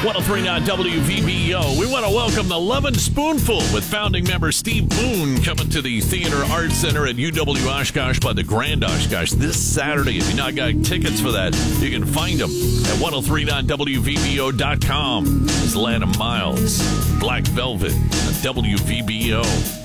1039 WVBO. We want to welcome the Lovin' Spoonful with founding member Steve Boone coming to the Theater Arts Center at UW Oshkosh by the Grand Oshkosh this Saturday. If you've not got tickets for that, you can find them at 1039WVBO.com. It's Lanham Miles, Black Velvet, WVBO.